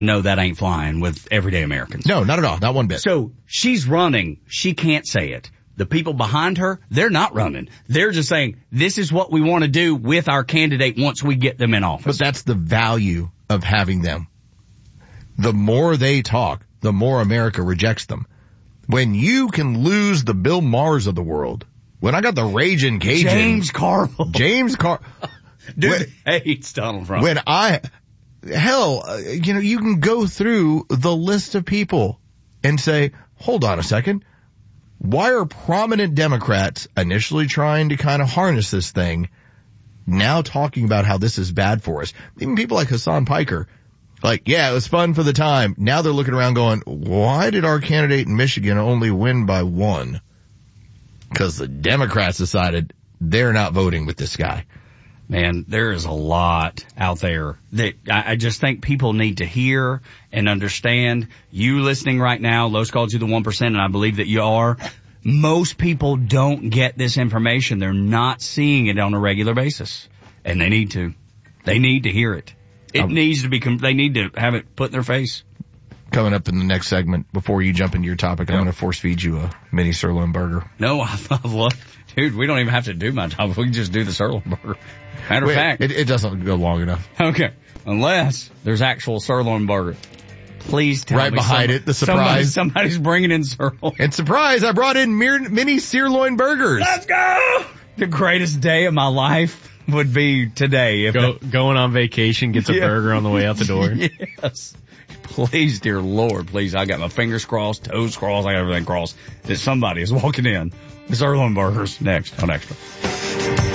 No, that ain't flying with everyday Americans. No, not at all. Not one bit. So she's running. She can't say it. The people behind her, they're not running. They're just saying, this is what we want to do with our candidate once we get them in office. But that's the value of having them. The more they talk, the more America rejects them. When you can lose the Bill Maher's of the world, when I got the Ragin' Cajun. James Carville. Dude hates Donald Trump. You can go through the list of people and say, hold on a second. Why are prominent Democrats initially trying to kind of harness this thing, now talking about how this is bad for us? Even people like Hassan Piker, it was fun for the time. Now they're looking around going, why did our candidate in Michigan only win by 1? Because the Democrats decided they're not voting with this guy. Man, there is a lot out there that I just think people need to hear and understand. You listening right now, Los called you the 1%, and I believe that you are. Most people don't get this information. They're not seeing it on a regular basis. And they need to. They need to hear it. It needs to be, they need to have it put in their face. Coming up in the next segment, before you jump into your topic, I'm going to force feed you a mini sirloin burger. No, I love, dude, we don't even have to do my topic. We can just do the sirloin burger. Matter of fact. It doesn't go long enough. Okay. Unless there's actual sirloin burger. Please tell me. Right behind it, the surprise. Somebody's bringing in sirloin. And surprise, I brought in mini sirloin burgers. Let's go! The greatest day of my life would be today. Going on vacation, gets a burger on the way out the door. Yes. Please, dear Lord, please. I got my fingers crossed, toes crossed, I got everything crossed that somebody is walking in. The sirloin burgers next on Extra.